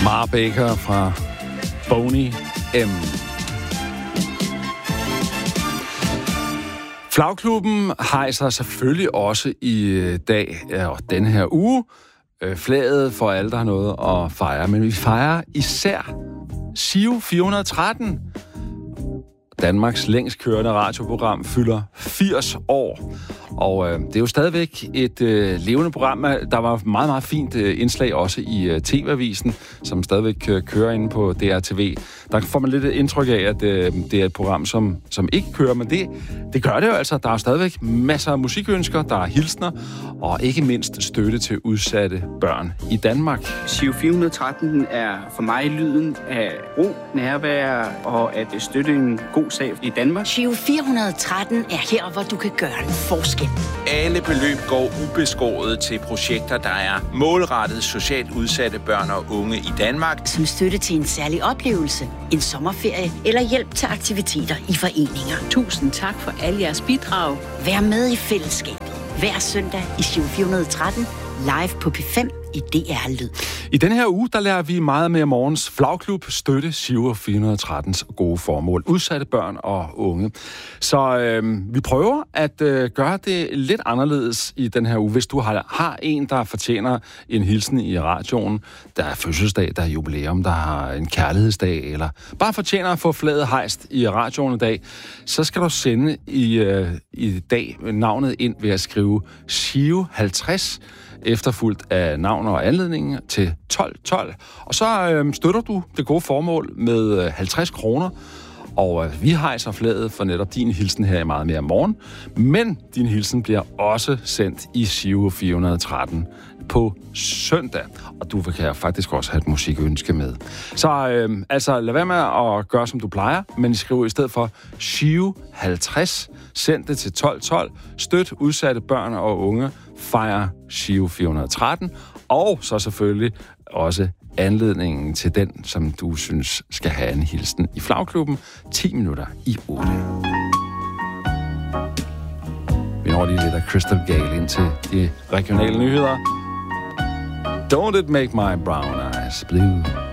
Mara Baker fra Boney M. Flagklubben hejser selvfølgelig også i dag og denne her uge flaget for alle, der har noget at fejre. Men vi fejrer især Giro 413. Danmarks længst kørende radioprogram fylder 80 år. Og det er jo stadigvæk et levende program. Der var meget, meget fint indslag også i TV-avisen, som stadigvæk kører inde på DRTV. Der får man lidt et indtryk af, at det er et program, som ikke kører, men det gør det jo altså. Der er stadigvæk masser af musikønsker, der er hilsner, og ikke mindst støtte til udsatte børn i Danmark. Giro 413 er for mig lyden af ro, nærvær og at støtte en god sag i Danmark. Giro 413 er her, hvor du kan gøre en forskel. Alle beløb går ubeskåret til projekter, der er målrettet socialt udsatte børn og unge i Danmark. Som støtte til en særlig oplevelse, en sommerferie eller hjælp til aktiviteter i foreninger. Tusind tak for alle jeres bidrag. Vær med i fællesskabet. Hver søndag i Giro 413, live på P5 i DR Lyd. I denne her uge, der lærer vi meget mere morgens flagklub støtte Giro 413's gode formål. Udsatte børn og unge. Så vi prøver at gøre det lidt anderledes i den her uge. Hvis du har en, der fortjener en hilsen i radioen, der er fødselsdag, der er jubilæum, der har en kærlighedsdag, eller bare fortjener at få flaget hejst i radioen i dag, så skal du sende i dag navnet ind ved at skrive Giro 50 efterfulgt af navn og anledningen til 1212. Og så støtter du det gode formål med 50 kroner. Og vi hejser flaget for netop din hilsen her i Meget Mere Morgen. Men din hilsen bliver også sendt i Giro 413 på søndag. Og du kan faktisk også have et musikønske med. Så lad være med at gøre, som du plejer, men I skriver i stedet for Giro 50. Send det til 1212. Støt udsatte børn og unge. Fejre Giro 413. Og så selvfølgelig også anledningen til den, som du synes skal have en hilsen i flagklubben. 10 minutter i 8. Vi når lige lidt af Crystal Gale ind til de regionale nyheder. Don't it make my brown eyes blue?